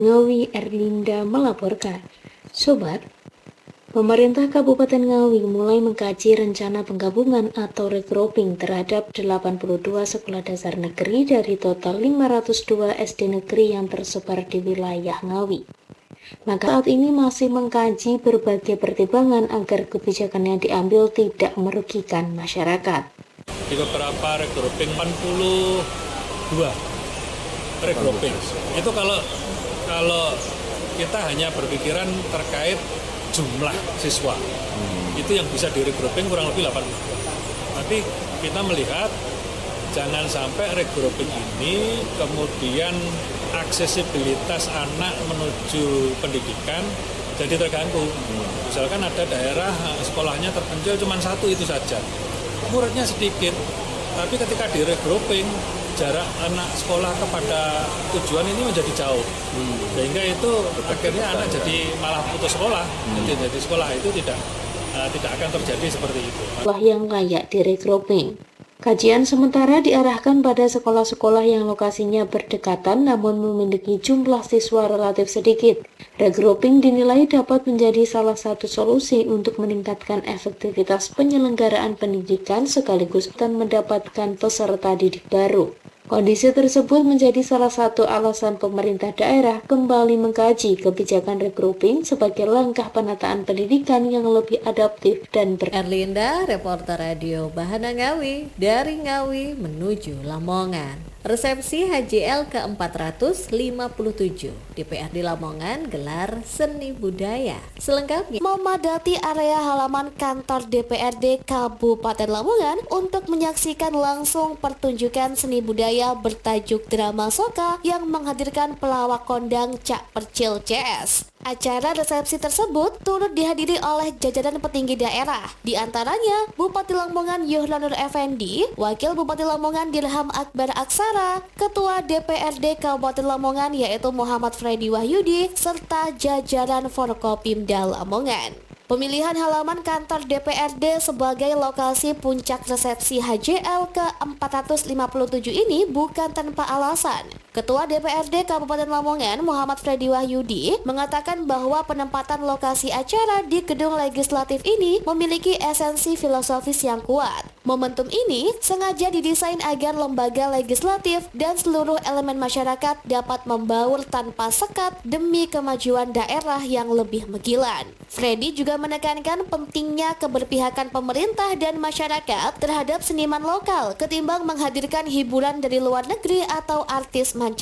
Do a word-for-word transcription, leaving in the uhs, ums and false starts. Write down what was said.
Ngawi Erlinda melaporkan. Sobat, pemerintah Kabupaten Ngawi mulai mengkaji rencana penggabungan atau regrouping terhadap delapan puluh dua sekolah dasar negeri dari total lima ratus dua S D negeri yang tersebar di wilayah Ngawi. Maka saat ini masih mengkaji berbagai pertimbangan agar kebijakan yang diambil tidak merugikan masyarakat. Di beberapa regrouping empat puluh dua regrouping. Itu kalau kalau kita hanya berpikiran terkait jumlah siswa, hmm. itu yang bisa di regrouping kurang lebih delapan puluh dua. Tapi kita melihat jangan sampai regrouping ini kemudian aksesibilitas anak menuju pendidikan jadi terganggu. Hmm. Misalkan ada daerah sekolahnya terpencil cuma satu itu saja, muridnya sedikit, tapi ketika di regrouping jarak anak sekolah kepada tujuan ini menjadi jauh, hmm. sehingga itu akhirnya anak jadi malah putus sekolah. hmm. jadi, jadi sekolah itu tidak uh, tidak akan terjadi seperti itu. Sekolah yang layak di regrouping. Kajian sementara diarahkan pada sekolah-sekolah yang lokasinya berdekatan namun memiliki jumlah siswa relatif sedikit. Regrouping dinilai dapat menjadi salah satu solusi untuk meningkatkan efektivitas penyelenggaraan pendidikan sekaligus dan mendapatkan peserta didik baru. Kondisi tersebut menjadi salah satu alasan pemerintah daerah kembali mengkaji kebijakan regrouping sebagai langkah penataan pendidikan yang lebih adaptif dan ber... Erlinda, reporter radio Bahana Ngawi, dari Ngawi menuju Lamongan. Resepsi H J L ke empat ratus lima puluh tujuh D P R D Lamongan gelar seni budaya. Selengkapnya memadati area halaman kantor D P R D Kabupaten Lamongan untuk menyaksikan langsung pertunjukan seni budaya bertajuk Drama Soka yang menghadirkan pelawak kondang Cak Percil C S. Acara resepsi tersebut turut dihadiri oleh jajaran petinggi daerah, di antaranya Bupati Lamongan Yohlanur Effendi, Wakil Bupati Lamongan Dirham Akbar Aksara, Ketua D P R D Kabupaten Lamongan yaitu Muhammad Freddy Wahyudi, serta jajaran Forkopimda Lamongan. Pemilihan halaman kantor D P R D sebagai lokasi puncak resepsi H J L ke empat ratus lima puluh tujuh ini bukan tanpa alasan. Ketua D P R D Kabupaten Lamongan Muhammad Freddy Wahyudi mengatakan bahwa penempatan lokasi acara di gedung legislatif ini memiliki esensi filosofis yang kuat. Momentum ini sengaja didesain agar lembaga legislatif dan seluruh elemen masyarakat dapat membaur tanpa sekat demi kemajuan daerah yang lebih menggilan. Freddy juga menekankan pentingnya keberpihakan pemerintah dan masyarakat terhadap seniman lokal ketimbang menghadirkan hiburan dari luar negeri atau artis